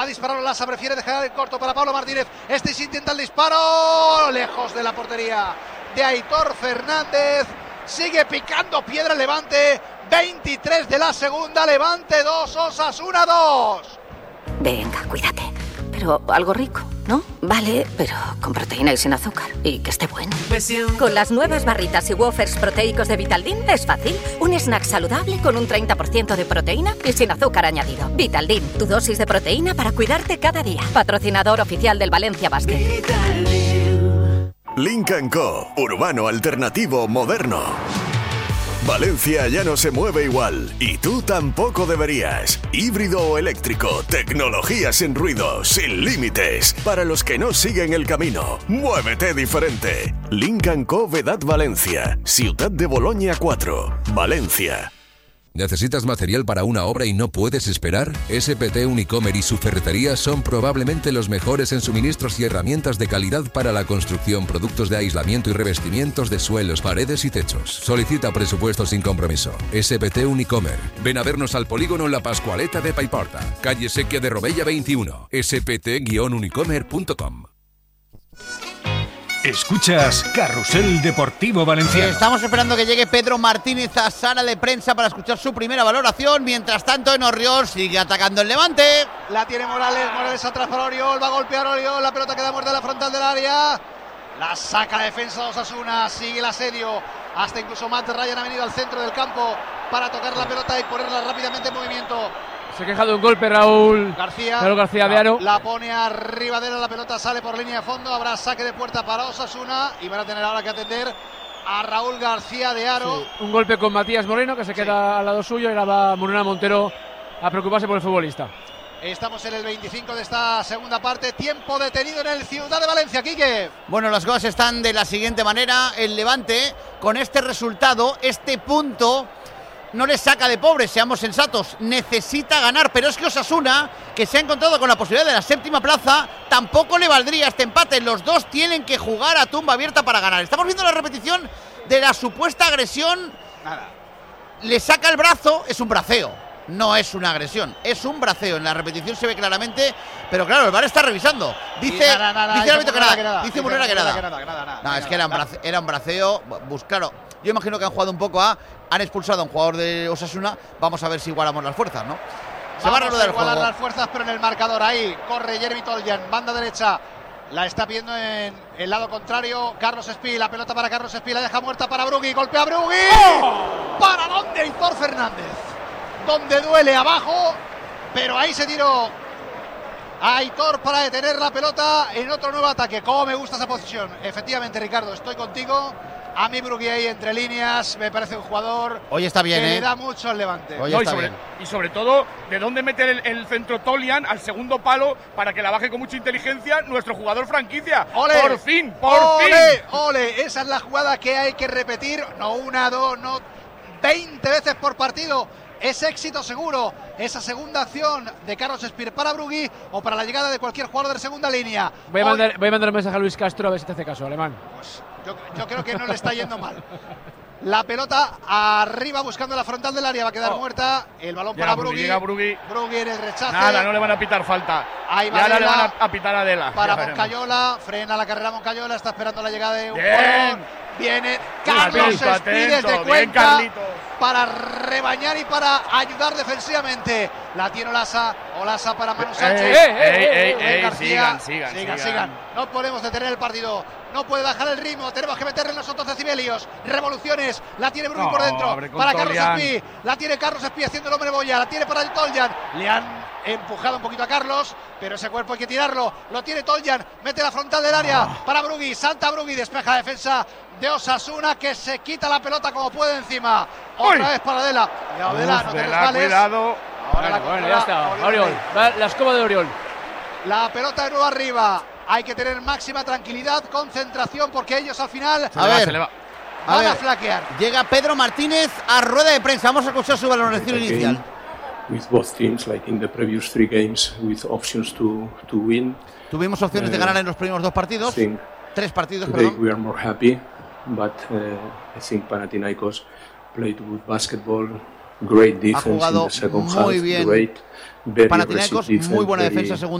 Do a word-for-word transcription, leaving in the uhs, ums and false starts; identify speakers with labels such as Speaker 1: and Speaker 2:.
Speaker 1: A disparar Olasa, prefiere dejar el corto para Pablo Martínez. Este sí intenta el disparo, lejos de la portería de Aitor Fernández. Sigue picando piedra el Levante. veintitrés de la segunda, Levante dos, Osasuna dos.
Speaker 2: Venga, cuídate. Pero algo rico, ¿no? Vale, pero con proteína y sin azúcar. Y que esté bueno.
Speaker 3: Con las nuevas barritas y wafers proteicos de Vitaldin es fácil. Un snack saludable con un treinta por ciento de proteína y sin azúcar añadido. Vitaldin, tu dosis de proteína para cuidarte cada día. Patrocinador oficial del Valencia Basket.
Speaker 4: Lynk and Co. Urbano alternativo moderno. Valencia ya no se mueve igual, y tú tampoco deberías. Híbrido o eléctrico, tecnología sin ruido, sin límites. Para los que no siguen el camino, muévete diferente. Lynk and Co. Vedat Valencia, Ciutat de Boloña cuatro, Valencia.
Speaker 5: ¿Necesitas material para una obra y no puedes esperar? S P T Unicomer y su ferretería son probablemente los mejores en suministros y herramientas de calidad para la construcción, productos de aislamiento y revestimientos de suelos, paredes y techos. Solicita presupuesto sin compromiso. S P T Unicomer. Ven a vernos al polígono La Pascualeta de Paiporta, calle Sequia de Robella veintiuno. s p t guion unicomer punto com.
Speaker 6: Escuchas Carrusel Deportivo Valenciano.
Speaker 7: Estamos esperando que llegue Pedro Martínez a sala de prensa para escuchar su primera valoración. Mientras tanto, en Orriols sigue atacando el Levante.
Speaker 1: La tiene Morales, Morales atrás para Oriol, va a golpear Oriol, la pelota queda muerta en la frontal del área. La saca la defensa de Osasuna, sigue el asedio. Hasta incluso Matt Ryan ha venido al centro del campo para tocar la pelota y ponerla rápidamente en movimiento.
Speaker 8: Se queja de un golpe Raúl
Speaker 1: García.
Speaker 8: Raúl García de Aro.
Speaker 1: La pone arriba de él, la pelota sale por línea de fondo. Habrá saque de puerta para Osasuna y van a tener ahora que atender a Raúl García de Aro.
Speaker 8: Sí, un golpe con Matías Moreno que se queda sí. al lado suyo y ahora va Morena Montero a preocuparse por el futbolista.
Speaker 1: Estamos en el veinticinco de esta segunda parte. Tiempo detenido en el Ciudad de Valencia, Quique.
Speaker 7: Bueno, las cosas están de la siguiente manera. El Levante, con este resultado, este punto, no les saca de pobres, seamos sensatos. Necesita ganar, pero es que Osasuna, que se ha encontrado con la posibilidad de la séptima plaza, tampoco le valdría este empate. Los dos tienen que jugar a tumba abierta para ganar. Estamos viendo la repetición de la supuesta agresión.
Speaker 1: Nada.
Speaker 7: Le saca el brazo, es un braceo. No es una agresión, es un braceo. En la repetición se ve claramente, pero claro, el V A R está revisando. Dice,
Speaker 1: nada, nada,
Speaker 7: dice el árbitro que nada,
Speaker 1: que nada,
Speaker 7: dice Morera que nada.
Speaker 1: Que nada, que nada, nada
Speaker 7: no,
Speaker 1: que
Speaker 7: es que era un,
Speaker 1: nada.
Speaker 7: brace, era un braceo. Pues claro, yo imagino que han jugado un poco a. Han expulsado a un jugador de Osasuna. Vamos a ver si igualamos las fuerzas, ¿no? Se
Speaker 1: Vamos
Speaker 7: va a reanudar el
Speaker 1: igualar
Speaker 7: juego.
Speaker 1: las fuerzas, pero en el marcador ahí corre Jeremy Toljan, banda derecha. La está viendo en el lado contrario Carlos Espí, la pelota para Carlos Espí, la deja muerta para Brugui, golpea a Brugui. ¡Oh! ¿Para dónde Aitor Fernández? Donde duele abajo, pero ahí se tiró a Aitor para detener la pelota en otro nuevo ataque. Cómo me gusta esa posición. Efectivamente, Ricardo, estoy contigo. A mí Brugui ahí entre líneas me parece un jugador
Speaker 7: Hoy está bien,
Speaker 1: que
Speaker 7: ¿eh?
Speaker 1: le da mucho al Levante.
Speaker 7: Hoy
Speaker 9: No,
Speaker 7: está
Speaker 9: y, sobre,
Speaker 7: bien.
Speaker 9: y sobre todo, de dónde meter el, el centro Tolian al segundo palo para que la baje con mucha inteligencia nuestro jugador franquicia.
Speaker 1: ¡Ole!
Speaker 9: Por fin, por
Speaker 1: ¡Ole!
Speaker 9: fin.
Speaker 1: ¡Ole! Esa es la jugada que hay que repetir. No una, dos, no veinte veces por partido. Es éxito seguro esa segunda acción de Carlos Espí para Brugui o para la llegada de cualquier jugador de segunda línea.
Speaker 8: Voy a,
Speaker 1: Hoy,
Speaker 8: mandar, voy a mandar un mensaje a Luis Castro a ver si te hace caso, Alemán.
Speaker 1: Pues yo, yo creo que no le está yendo mal. La pelota arriba buscando la frontal del área, va a quedar
Speaker 9: Oh.
Speaker 1: muerta. El balón
Speaker 9: Llega
Speaker 1: para
Speaker 9: Brugui,
Speaker 1: Brugui.
Speaker 9: llega Brugui.
Speaker 1: Brugui en el rechace.
Speaker 9: Nada, no le van a pitar falta.
Speaker 1: Ahí va
Speaker 9: y ahora le
Speaker 1: Adela
Speaker 9: van a, a pitar a Adela.
Speaker 1: para
Speaker 9: Ya veremos.
Speaker 1: Moncayola, frena la carrera Moncayola, está esperando la llegada de un
Speaker 9: Bien.
Speaker 1: jugador. Viene Carlos
Speaker 9: Atento,
Speaker 1: Espí
Speaker 9: atento,
Speaker 1: desde
Speaker 9: bien,
Speaker 1: cuenta
Speaker 9: Carlitos.
Speaker 1: para rebañar y para ayudar defensivamente. La tiene Olasa, Olasa para Manu Sánchez.
Speaker 9: ey, ey, ey,
Speaker 1: Rubén
Speaker 9: ey,
Speaker 1: García.
Speaker 9: sigan, sigan,
Speaker 1: sigan,
Speaker 9: sigan.
Speaker 1: No podemos detener el partido. No puede bajar el ritmo, tenemos que meterle nosotros decibelios. Revoluciones, la tiene Brugui
Speaker 9: No,
Speaker 1: por dentro.
Speaker 9: abre con
Speaker 1: Para Carlos
Speaker 9: Tolian.
Speaker 1: Espí, la tiene Carlos Espí haciendo el hombre boya. La tiene para el Toljan. Le han empujado un poquito a Carlos, pero ese cuerpo hay que tirarlo. Lo tiene Toljan, mete la frontal del área
Speaker 9: Oh.
Speaker 1: para Brugui. Salta Brugui, despeja la defensa de Osasuna, que se quita la pelota como puede encima. Otra
Speaker 9: Uy.
Speaker 1: vez para Adela. Cuidado, Adela,
Speaker 9: Uf,
Speaker 1: no te
Speaker 9: Adela,
Speaker 1: resbales.
Speaker 9: cuidado.
Speaker 1: Ahora la
Speaker 8: Bueno, bueno,
Speaker 1: controla
Speaker 8: ya está.
Speaker 1: Oriol
Speaker 8: Oriol.
Speaker 1: Rey.
Speaker 8: Va la escoba de Oriol.
Speaker 1: La pelota de nuevo arriba. Hay que tener máxima tranquilidad, concentración, porque ellos al final
Speaker 7: A ver,
Speaker 9: se le va.
Speaker 7: a
Speaker 1: van a
Speaker 7: ver.
Speaker 1: flaquear.
Speaker 7: Llega Pedro Martínez a rueda de prensa. Vamos a escuchar su valoración inicial.
Speaker 10: With both teams, like in the previous three games, with options to to win.
Speaker 7: Tuvimos opciones de
Speaker 10: Eh,
Speaker 7: ganar en los primeros dos partidos.
Speaker 10: I think
Speaker 7: Tres partidos,
Speaker 10: today
Speaker 7: perdón.
Speaker 10: we are more happy, but uh, I think Panathinaikos played good basketball. great
Speaker 7: Ha
Speaker 10: defense in
Speaker 7: jugado
Speaker 10: the second
Speaker 7: muy
Speaker 10: half,
Speaker 7: bien
Speaker 10: great, very
Speaker 7: Panathinaikos,
Speaker 10: aggressive defense,
Speaker 7: muy buena
Speaker 10: very-
Speaker 7: defensa segunda